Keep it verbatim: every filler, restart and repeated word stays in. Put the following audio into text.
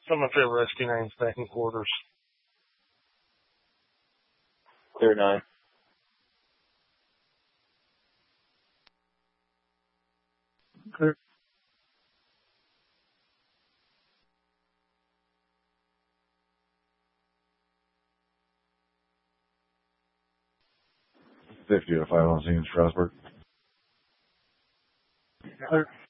Some of my favorite rescue names back in quarters. Clear nine. Clear. Fifty to five on scene, Strasburg. Clear.